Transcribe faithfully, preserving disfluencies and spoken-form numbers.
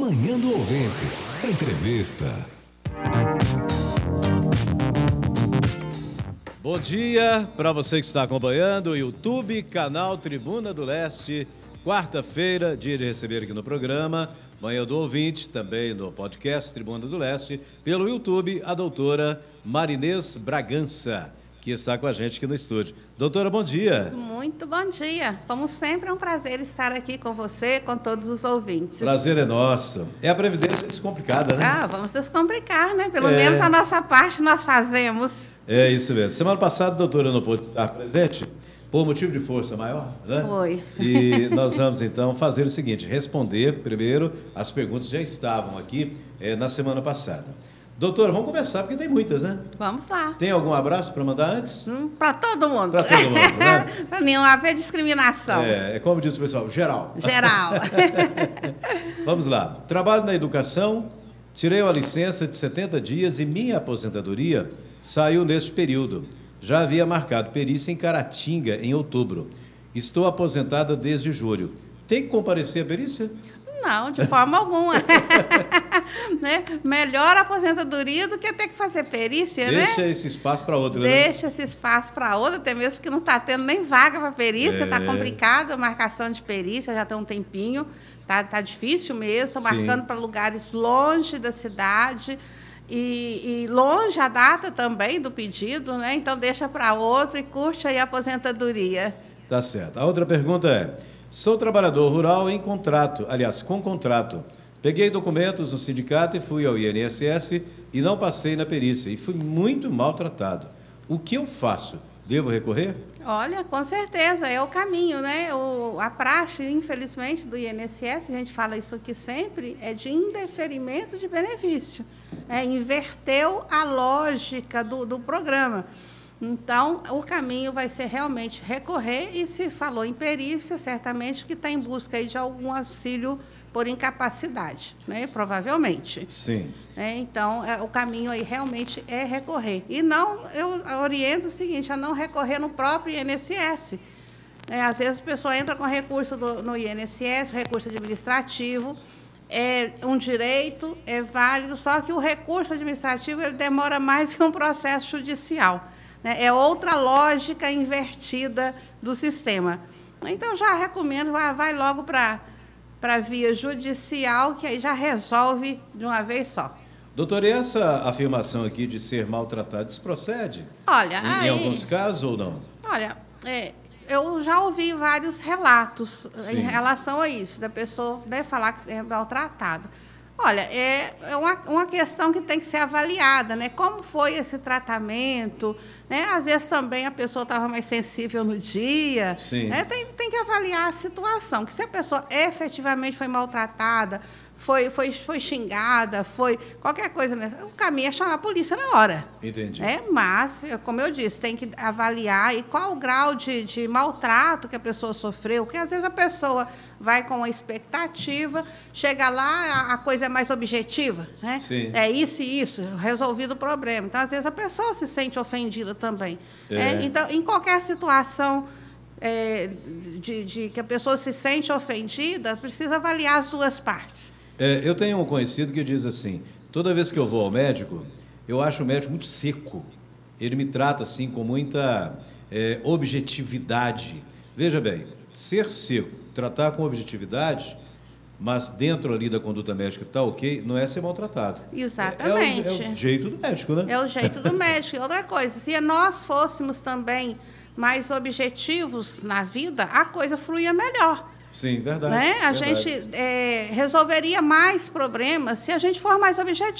Manhã do Ouvinte. Entrevista. Bom dia para você que está acompanhando o YouTube, canal Tribuna do Leste. Quarta-feira, dia de receber aqui no programa Manhã do Ouvinte, também no podcast Tribuna do Leste, pelo YouTube, a doutora Marinês Bragança, que está com a gente aqui no estúdio. Doutora, bom dia. Muito bom dia. Como sempre, é um prazer estar aqui com você, com todos os ouvintes. Prazer é nosso. É a Previdência descomplicada, né? Ah, vamos descomplicar, né? Pelo É. menos a nossa parte nós fazemos. É isso mesmo. Semana passada, a doutora não pôde estar presente por motivo de força maior, né? Foi. E nós vamos, então, fazer o seguinte, responder primeiro as perguntas que já estavam aqui eh, na semana passada. Doutora, vamos começar, porque tem muitas, né? Vamos lá. Tem algum abraço para mandar antes? Hum, para todo mundo. Para todo mundo, né? Para não haver discriminação. É, é como diz o pessoal, geral. Geral. Vamos lá. Trabalho na educação, tirei uma licença de setenta dias e minha aposentadoria saiu neste período. Já havia marcado perícia em Caratinga em outubro. Estou aposentada desde julho. Tem que comparecer à perícia? Não, de forma alguma. Né? Melhor aposentadoria do que ter que fazer perícia, Deixa né? esse espaço para outra, Deixa né? esse espaço para outra, até mesmo que não está tendo nem vaga para perícia, está É. complicado a marcação de perícia, já tem um tempinho, tá, tá difícil mesmo, estão marcando para lugares longe da cidade. E, e longe a data também do pedido, né? Então deixa para outro e curte aí a aposentadoria. Tá certo. A outra pergunta é: sou trabalhador rural em contrato, aliás, com contrato. Peguei documentos no sindicato e fui ao I N S S e não passei na perícia e fui muito maltratado. O que eu faço? Devo recorrer? Olha, com certeza, é o caminho, né? O, a praxe, infelizmente, do I N S S, a gente fala isso aqui sempre, é de indeferimento de benefício. É, inverteu a lógica do, do programa. Então, o caminho vai ser realmente recorrer e, se falou em perícia, certamente que está em busca aí de algum auxílio por incapacidade, né? Provavelmente. Sim. É, então, é, o caminho aí realmente é recorrer. E não, eu oriento o seguinte, a não recorrer no próprio I N S S. É, às vezes a pessoa entra com recurso do, no I N S S, recurso administrativo, é um direito, é válido, só que o recurso administrativo ele demora mais que um processo judicial, né? É outra lógica invertida do sistema. Então, já recomendo, vai, vai logo para para a via judicial, que aí já resolve de uma vez só. Doutora, e essa afirmação aqui de ser maltratado, isso procede? Olha, em, aí, em alguns casos ou não? Olha, é, eu já ouvi vários relatos Sim. em relação a isso, da pessoa deve falar que é maltratado. Olha, é, é uma, uma questão que tem que ser avaliada, né? Como foi esse tratamento, né? Às vezes também a pessoa estava mais sensível no dia. Sim. Né? Tem, tem que avaliar a situação, que se a pessoa efetivamente foi maltratada, foi, foi, foi xingada, foi qualquer coisa, né? O caminho é chamar a polícia na hora. Entendi. É, mas, como eu disse, tem que avaliar e qual o grau de, de maltrato que a pessoa sofreu, porque às vezes a pessoa vai com uma expectativa, chega lá, a, a coisa é mais objetiva, né? Sim. É isso e isso, resolvido o problema. Então, às vezes, a pessoa se sente ofendida também. É. É, então, em qualquer situação é, de, de que a pessoa se sente ofendida, precisa avaliar as duas partes. É, eu tenho um conhecido que diz assim, toda vez que eu vou ao médico, eu acho o médico muito seco. Ele me trata assim com muita é, objetividade. Veja bem, ser seco, tratar com objetividade, mas dentro ali da conduta médica está ok, não é ser maltratado. Exatamente. É, é, o, é o jeito do médico, né? É o jeito do médico. E outra coisa, se nós fôssemos também mais objetivos na vida, a coisa fluía melhor. Sim, verdade. Né? A verdade. gente é, resolveria mais problemas se a gente for mais objetivo.